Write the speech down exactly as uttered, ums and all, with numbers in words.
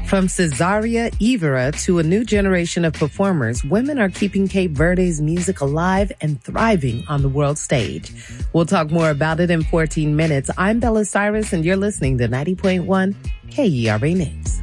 From Cesaria Evora to a new generation of performers, women are keeping Cape Verde's music alive and thriving on the world stage. We'll talk more about it in fourteen minutes. I'm Bella Cyrus, and you're listening to ninety point one K E R A News.